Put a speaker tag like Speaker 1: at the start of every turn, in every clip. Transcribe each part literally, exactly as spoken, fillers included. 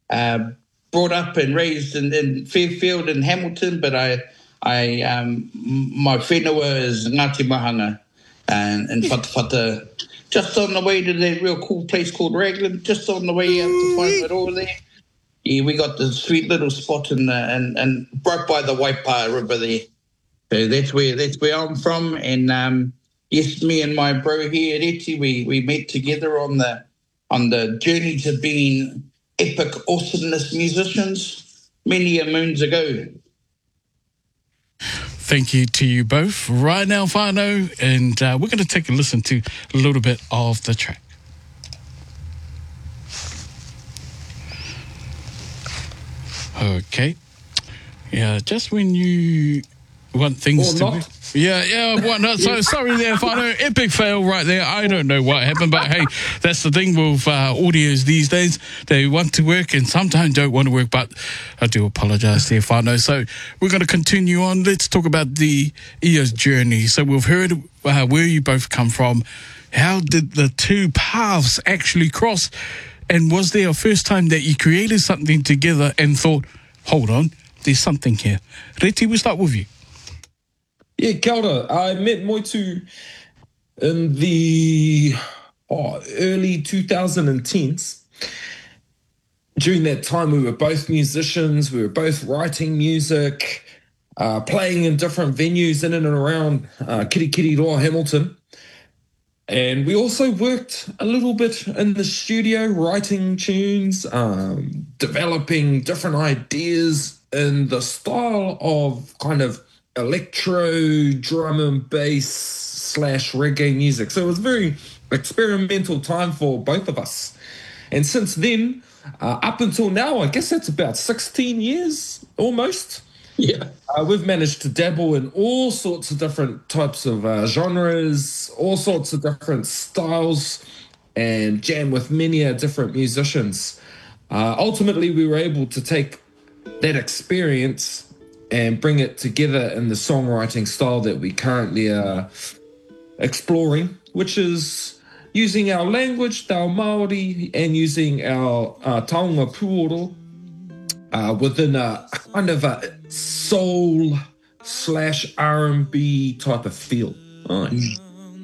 Speaker 1: uh, brought up and raised in, in Fairfield and Hamilton, but I, I, um, my whenua is Ngāti Mahanga and in Whatawhata, just on the way to that real cool place called Raglan, just on the way out to Whaimaroa there. Yeah, we got the sweet little spot in the, and, and right by the Waipa River there. So that's where that's where I'm from. And um, yes, me and my bro here, Reti, we we met together on the on the journey to being epic awesomeness musicians many a moons ago.
Speaker 2: Thank you to you both. Right now, whānau, and uh, we're going to take a listen to a little bit of the track. Okay. Yeah, just when you want things
Speaker 3: or
Speaker 2: to
Speaker 3: not.
Speaker 2: be... Yeah, yeah, what not? So sorry there, whānau. Epic fail right there. I don't know what happened, but hey, that's the thing with uh, audios these days. They want to work and sometimes don't want to work, but I do apologise there, whānau. So we're going to continue on. Let's talk about the E O S journey. So we've heard uh, where you both come from. How did the two paths actually cross? And was there a first time that you created something together and thought, hold on, there's something here? Reti, we'll start with you.
Speaker 3: Yeah, kia ora. I met Moitu in the oh, early twenty tens. During that time, we were both musicians. We were both writing music, uh, playing in different venues in and around uh, Kirikiriroa, Hamilton. And we also worked a little bit in the studio, writing tunes, um, developing different ideas in the style of kind of electro, drum and bass slash reggae music. So it was a very experimental time for both of us. And since then, uh, up until now, I guess that's about sixteen years almost.
Speaker 1: Yeah.
Speaker 3: Uh, we've managed to dabble in all sorts of different types of uh, genres, all sorts of different styles, and jam with many uh, different musicians. Uh, ultimately, we were able to take that experience and bring it together in the songwriting style that we currently are exploring, which is using our language, Tau Māori, and using our uh, taonga puoro uh, within a, a kind of a soul slash R and B type of feel. Nice.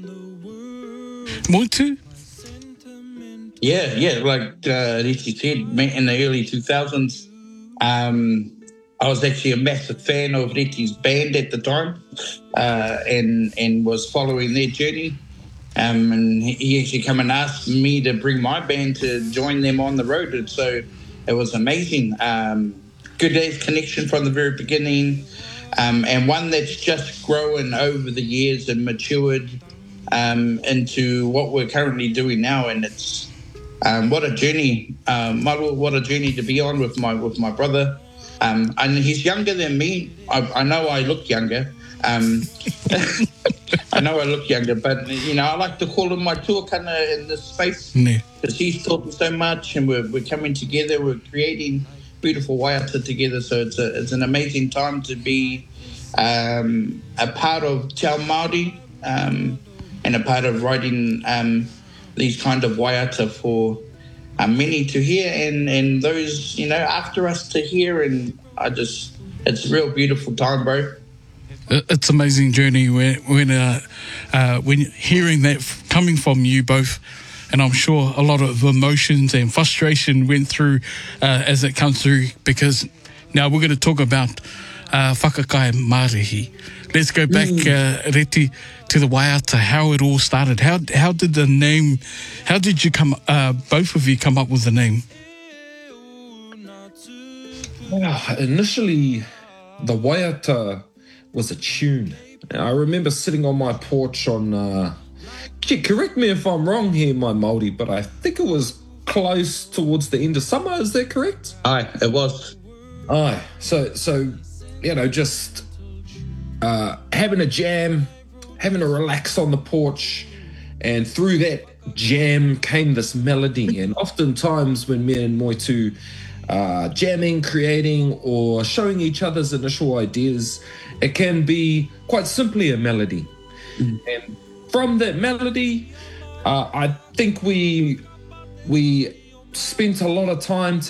Speaker 2: Moitu?
Speaker 1: Yeah, yeah, like uh, Reti said, met in the early two thousands. Um, I was actually a massive fan of Reti's band at the time, uh, and and was following their journey. Um, and he actually came and asked me to bring my band to join them on the road. And so it was amazing. Um, good days connection from the very beginning, um, and one that's just grown over the years and matured um, into what we're currently doing now. And it's um, what a journey, um, Maru, what a journey to be on with my with my brother. Um, and he's younger than me. I, I know I look younger. Um, I know I look younger, but you know I like to call him my tuakana in this space because he's taught me so much, and we're we're coming together. We're creating beautiful waiata together. So it's a it's an amazing time to be um, a part of Te Ao Māori um, and a part of writing um, these kind of waiata for uh, many to hear and and those you know after us to hear. And I just it's a real beautiful time, bro.
Speaker 2: It's an amazing journey when when uh, uh, when hearing that coming from you both, and I'm sure a lot of emotions and frustration went through uh, as it comes through, because now we're going to talk about uh, whakakai marihi. Let's go back, uh, Reti, to the waiata, how it all started. How how did the name, how did you come, uh, both of you come up with the name?
Speaker 3: Well, initially, the waiata was a tune. I remember sitting on my porch on, uh, gee, correct me if I'm wrong here, my Māori, but I think it was close towards the end of summer, is that correct?
Speaker 1: Aye, it was.
Speaker 3: Aye, so, so you know, just uh, having a jam, having a relax on the porch, and through that jam came this melody. And oftentimes when me and Moitu uh, jamming, creating, or showing each other's initial ideas, it can be quite simply a melody. Mm. And from that melody, uh, I think we we spent a lot of time